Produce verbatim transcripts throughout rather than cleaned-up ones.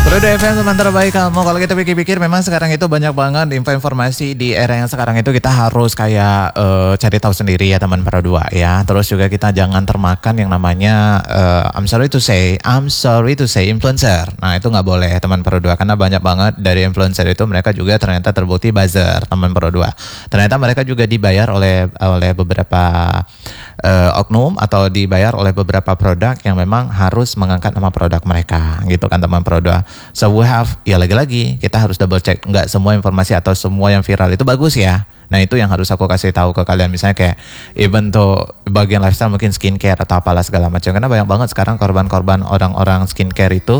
Produk F M teman terbaik kamu. Kalau kita pikir-pikir memang sekarang itu banyak banget info-informasi di era yang sekarang itu kita harus kayak uh, cari tahu sendiri ya teman Pro2 ya. Terus juga kita jangan termakan yang namanya uh, I'm sorry to say, I'm sorry to say influencer. Nah itu nggak boleh teman Pro2 karena banyak banget dari influencer itu mereka juga ternyata terbukti buzzer teman Pro2. Ternyata mereka juga dibayar oleh oleh beberapa uh, oknum atau dibayar oleh beberapa produk yang memang harus mengangkat nama produk mereka gitu kan teman Pro2. So we have, ya lagi-lagi kita harus double check, nggak semua informasi atau semua yang viral itu bagus ya. Nah itu yang harus aku kasih tahu ke kalian, misalnya kayak even tuh bagian lifestyle mungkin skincare atau apalah segala macam. Karena banyak banget sekarang korban-korban orang-orang skincare itu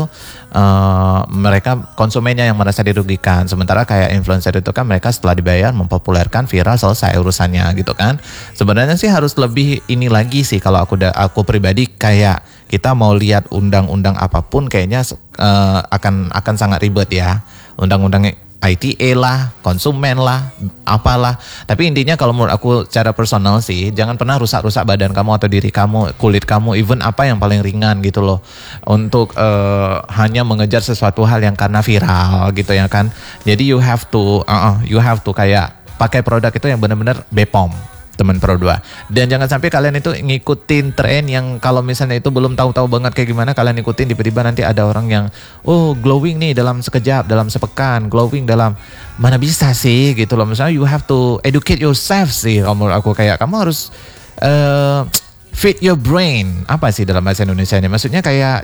uh, mereka konsumennya yang merasa dirugikan. Sementara kayak influencer itu kan mereka setelah dibayar mempopulerkan, viral, selesai urusannya gitu kan. Sebenarnya sih harus lebih ini lagi sih kalau aku aku pribadi, kayak kita mau lihat undang-undang apapun kayaknya uh, akan akan sangat ribet ya. Undang-undang I T E lah, konsumen lah, apalah. Tapi intinya kalau menurut aku secara personal sih, jangan pernah rusak-rusak badan kamu atau diri kamu, kulit kamu, even apa yang paling ringan gitu loh. Untuk uh, hanya mengejar sesuatu hal yang karena viral gitu ya kan. Jadi you have to, uh, you have to kayak pakai produk itu yang benar-benar B P O M. Teman Pro dua. Dan jangan sampai kalian itu ngikutin tren yang kalau misalnya itu belum tahu-tahu banget kayak gimana, kalian ikutin tiba-tiba nanti ada orang yang oh glowing nih dalam sekejap, dalam sepekan, glowing dalam, mana bisa sih gitu loh. Misalnya you have to educate yourself sih kalau menurut aku, kayak kamu harus uh, feed your brain. Apa sih dalam bahasa Indonesia ini? Maksudnya kayak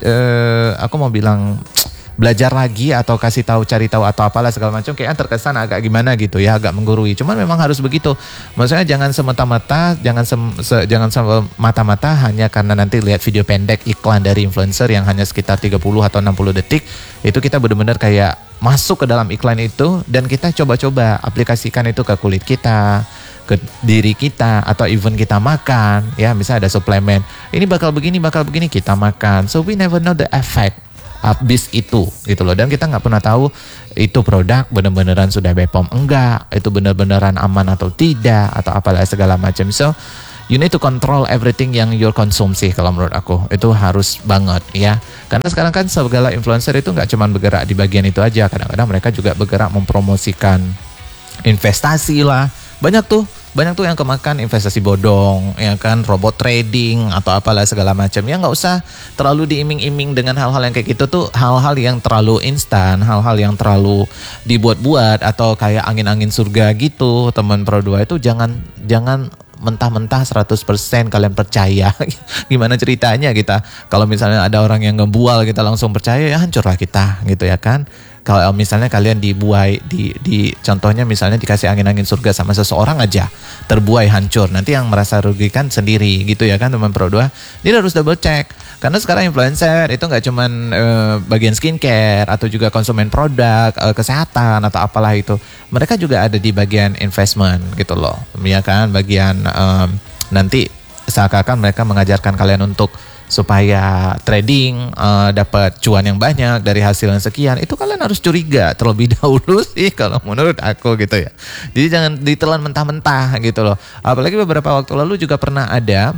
uh, aku mau bilang belajar lagi atau kasih tahu, cari tahu atau apalah segala macam, kayak terkesan agak gimana gitu ya, agak menggurui. Cuman memang harus begitu. Maksudnya jangan semata-mata, jangan sem, se, jangan semata-mata hanya karena nanti lihat video pendek iklan dari influencer yang hanya sekitar tiga puluh atau enam puluh detik, itu kita benar-benar kayak masuk ke dalam iklan itu dan kita coba-coba aplikasikan itu ke kulit kita, ke diri kita, atau even kita makan ya, misalnya ada suplemen ini bakal begini bakal begini kita makan, so we never know the effect habis itu gitu loh. Dan kita nggak pernah tahu itu produk bener-beneran sudah B P O M enggak, itu bener-beneran aman atau tidak, atau apalah segala macam. So you need to control everything yang your konsumsi. Kalau menurut aku itu harus banget ya, karena sekarang kan segala influencer itu nggak cuma bergerak di bagian itu aja, kadang-kadang mereka juga bergerak mempromosikan investasi lah. Banyak tuh, banyak tuh yang kemakan investasi bodong, ya kan, robot trading atau apalah segala macam. Ya nggak usah terlalu diiming-iming dengan hal-hal yang kayak gitu tuh, hal-hal yang terlalu instan, hal-hal yang terlalu dibuat-buat atau kayak angin-angin surga gitu. Teman Pro dua itu jangan jangan mentah-mentah seratus persen kalian percaya. Gimana ceritanya kita kalau misalnya ada orang yang ngebual kita langsung percaya, ya hancurlah kita gitu ya kan. Kalau misalnya kalian dibuai, di, di contohnya misalnya dikasih angin-angin surga sama seseorang aja, terbuai hancur, nanti yang merasa rugikan sendiri gitu ya kan teman Pro dua. Jadi harus double check, karena sekarang influencer itu nggak cuman uh, bagian skincare atau juga konsumen produk, uh, kesehatan atau apalah itu, mereka juga ada di bagian investment gitu loh, ya kan, bagian um, nanti seakan-akan mereka mengajarkan kalian untuk supaya trading uh, dapat cuan yang banyak dari hasil yang sekian. Itu kalian harus curiga terlebih dahulu sih kalau menurut aku gitu ya. Jadi jangan ditelan mentah-mentah gitu loh. Apalagi beberapa waktu lalu juga pernah ada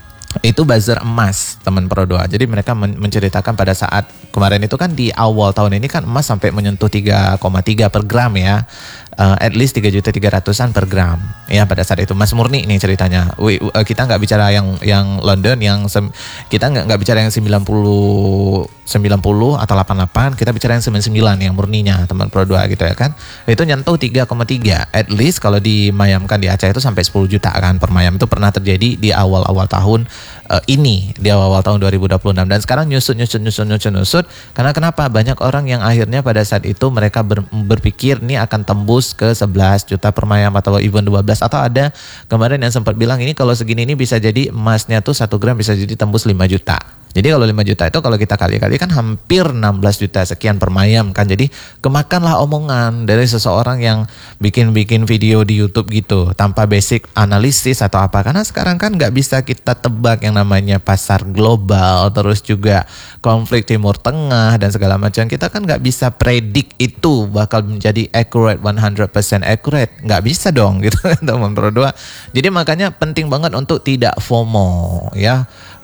itu buzzer emas teman Pro dua. Jadi mereka men- menceritakan pada saat kemarin itu kan di awal tahun ini kan emas sampai menyentuh tiga koma tiga per gram ya. Uh, at least tiga juta tiga ratusan per gram ya pada saat itu, emas murni nih ceritanya. We, uh, kita nggak bicara yang yang London, yang sem, kita nggak nggak bicara yang sembilan puluh atau delapan puluh delapan, kita bicara yang sembilan puluh sembilan yang murninya teman Pro dua gitu ya kan. Itu nyentuh tiga koma tiga, at least kalau dimayamkan di Aceh itu sampai sepuluh juta kan per mayam. Itu pernah terjadi di awal-awal tahun uh, ini, di awal-awal tahun dua ribu dua puluh enam, dan sekarang nyusut nyusut nyusut nyusut nyusut. Karena kenapa? Banyak orang yang akhirnya pada saat itu mereka ber, berpikir ini akan tembus ke sebelas juta per mayam atau even dua belas, atau ada kemarin yang sempat bilang ini kalau segini ini bisa jadi emasnya tuh satu gram bisa jadi tembus lima juta. Jadi kalau lima juta itu kalau kita kali-kali kan hampir enam belas juta sekian per mayam kan. Jadi kemakanlah omongan dari seseorang yang bikin-bikin video di YouTube gitu tanpa basic analisis atau apa. Karena sekarang kan nggak bisa kita tebak yang namanya pasar global, terus juga konflik Timur Tengah dan segala macam. Kita kan nggak bisa predik itu bakal menjadi accurate, seratus persen accurate. Nggak bisa dong gitu teman Pro dua. Jadi makanya penting banget untuk tidak FOMO ya.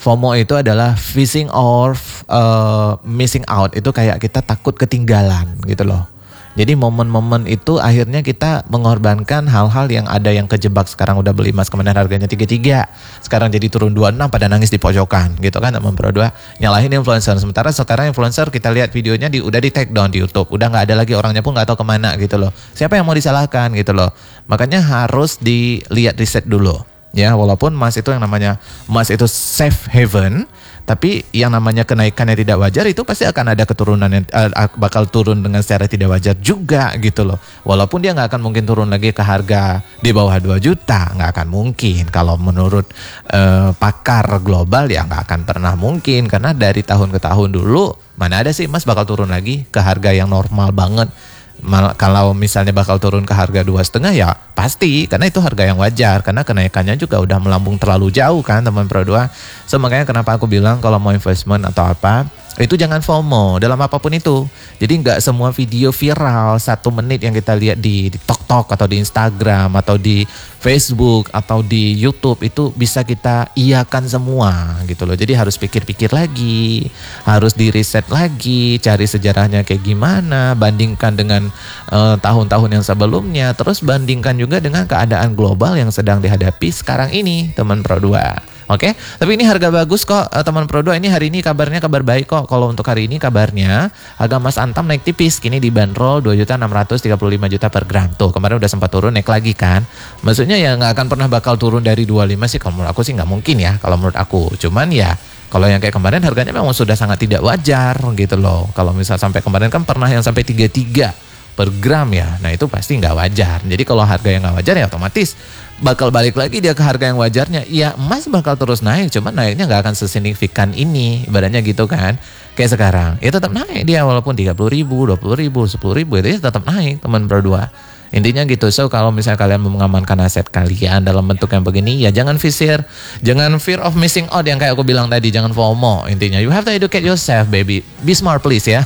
FOMO itu adalah phishing or uh, missing out. Itu kayak kita takut ketinggalan gitu loh. Jadi momen-momen itu akhirnya kita mengorbankan hal-hal yang ada yang kejebak. Sekarang udah beli emas kemarin harganya tiga puluh tiga. Sekarang jadi turun dua puluh enam pada nangis di pojokan gitu kan teman Pro dua. Nyalahin influencer. Sementara sekarang influencer kita lihat videonya di, udah di take down di YouTube. Udah gak ada lagi, orangnya pun gak tahu kemana gitu loh. Siapa yang mau disalahkan gitu loh. Makanya harus dilihat riset dulu. Ya, walaupun emas itu yang namanya emas itu safe haven, tapi yang namanya kenaikan yang tidak wajar itu pasti akan ada keturunan yang uh, bakal turun dengan secara tidak wajar juga gitu loh. Walaupun dia nggak akan mungkin turun lagi ke harga di bawah dua juta, nggak akan mungkin. Kalau menurut uh, pakar global ya nggak akan pernah mungkin, karena dari tahun ke tahun dulu mana ada sih emas bakal turun lagi ke harga yang normal banget. Mal, kalau misalnya bakal turun ke harga dua setengah ya pasti, karena itu harga yang wajar, karena kenaikannya juga udah melambung terlalu jauh kan teman Pro dua. So makanya kenapa aku bilang kalau mau investment atau apa itu jangan FOMO dalam apapun itu. Jadi nggak semua video viral satu menit yang kita lihat di, di TikTok atau di Instagram atau di Facebook atau di YouTube itu bisa kita iyakan semua gitu loh. Jadi harus pikir-pikir lagi, harus di riset lagi, cari sejarahnya kayak gimana, bandingkan dengan uh, tahun-tahun yang sebelumnya, terus bandingkan juga dengan keadaan global yang sedang dihadapi sekarang ini teman Pro dua. Oke, okay? Tapi ini harga bagus kok teman Pro dua. Ini hari ini kabarnya kabar baik kok. Kalau untuk hari ini kabarnya harga emas antam naik tipis. Kini dibanderol dua juta enam ratus tiga puluh lima juta per gram. Tuh kemarin udah sempat turun, naik lagi kan. Maksudnya ya nggak akan pernah bakal turun dari dua puluh lima sih. Kalau menurut aku sih nggak mungkin ya. Kalau menurut aku. Cuman ya kalau yang kayak kemarin harganya memang sudah sangat tidak wajar gitu loh. Kalau misal sampai kemarin kan pernah yang sampai tiga puluh tiga per gram ya. Nah itu pasti nggak wajar. Jadi kalau harga yang nggak wajar ya otomatis bakal balik lagi dia ke harga yang wajarnya. Ya emas bakal terus naik, cuman naiknya nggak akan sesignifikan ini, ibaratnya gitu kan. Kayak sekarang, ya tetap naik dia walaupun tiga puluh ribu, dua puluh ribu, sepuluh ribu itu ya tetap naik teman Pro dua. Intinya gitu. So kalau misalnya kalian mau mengamankan aset kalian dalam bentuk yang begini, ya jangan fear, jangan fear of missing out yang kayak aku bilang tadi, jangan FOMO. Intinya you have to educate yourself baby, be smart please ya.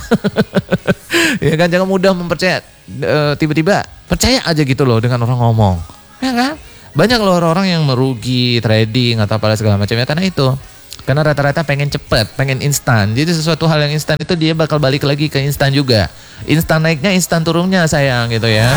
Ya kan, jangan mudah mempercaya, uh, tiba-tiba percaya aja gitu loh dengan orang ngomong, ya kan? Banyak loh orang-orang yang merugi trading atau apa segala macamnya karena itu. Karena rata-rata pengen cepet, pengen instan. Jadi sesuatu hal yang instan itu dia bakal balik lagi ke instan juga. Instan naiknya, instan turunnya sayang gitu ya.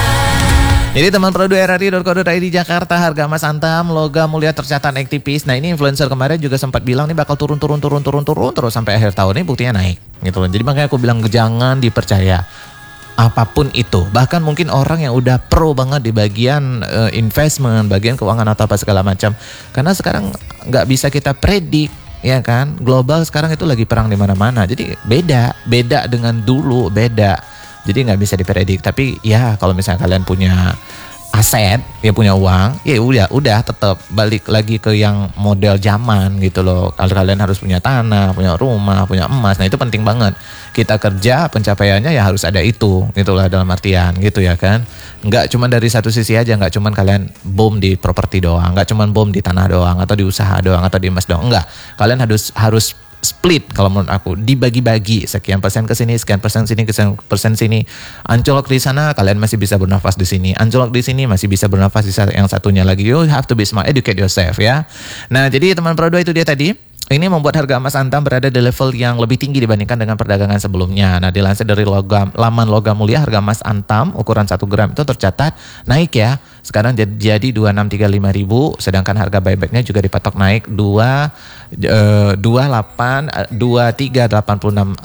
Jadi teman Pro dua R R I dot co dot I D Jakarta, harga emas antam logam mulia tercatat naik tipis. Nah ini influencer kemarin juga sempat bilang nih bakal turun turun turun turun turun terus sampai akhir tahun ini buktinya naik gitu loh. Jadi makanya aku bilang jangan dipercaya apapun itu. Bahkan mungkin orang yang udah pro banget di bagian uh, investment, bagian keuangan atau apa segala macam. Karena sekarang nggak bisa kita predik, ya kan? Global sekarang itu lagi perang di mana-mana. Jadi beda, beda dengan dulu, beda. Jadi nggak bisa dipredik. Tapi ya kalau misalnya kalian punya aset, ya punya uang, ya udah, udah tetap balik lagi ke yang model zaman gitu loh. Kalau kalian harus punya tanah, punya rumah, punya emas, nah itu penting banget. Kita kerja pencapaiannya ya harus ada itu, gitulah dalam artian gitu ya kan. Nggak cuma dari satu sisi aja, nggak cuma kalian boom di properti doang, nggak cuma boom di tanah doang atau di usaha doang atau di emas doang, enggak. Kalian harus harus split kalau menurut aku, dibagi-bagi sekian persen ke sini, sekian persen sini, sekian persen sini. Ancolok di sana kalian masih bisa bernafas di sini, ancolok di sini masih bisa bernafas di yang satunya lagi. You have to be smart, educate yourself ya. Nah jadi teman Pro dua itu dia tadi. Ini membuat harga emas antam berada di level yang lebih tinggi dibandingkan dengan perdagangan sebelumnya. Nah, dilansir dari logam, laman Logam Mulia, harga emas antam ukuran satu gram itu tercatat naik ya. Sekarang jadi dua puluh enam tiga puluh lima ribu, sedangkan harga buybacknya juga dipatok naik dua puluh delapan dua tiga delapan puluh enam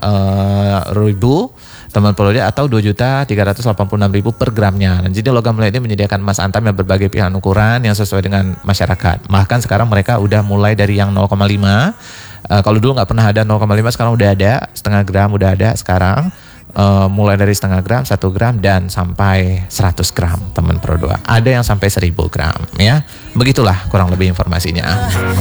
ribu teman Pro dua atau dua juta tiga ratus delapan puluh enam ribu per gramnya. Dan jadi Logam Mulia ini menyediakan emas antam yang berbagai pilihan ukuran yang sesuai dengan masyarakat. Bahkan sekarang mereka udah mulai dari yang nol koma lima. Uh, kalau dulu nggak pernah ada nol koma lima, sekarang udah ada, setengah gram udah ada sekarang. Uh, mulai dari setengah gram, satu gram dan sampai seratus gram teman Pro dua. Ada yang sampai seribu gram ya. Begitulah kurang lebih informasinya.